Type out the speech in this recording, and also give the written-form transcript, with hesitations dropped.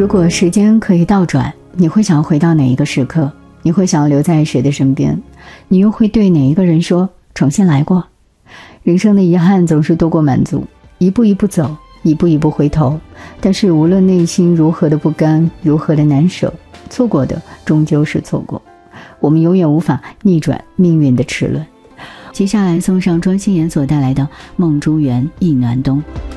如果时间可以倒转，你会想回到哪一个时刻？你会想留在谁的身边？你又会对哪一个人说重新来过？人生的遗憾总是多过满足，一步一步走，一步一步回头，但是无论内心如何的不甘，如何的难舍，错过的终究是错过，我们永远无法逆转命运的齿轮。接下来送上庄心妍所带来的《梦中缘意暖冬》。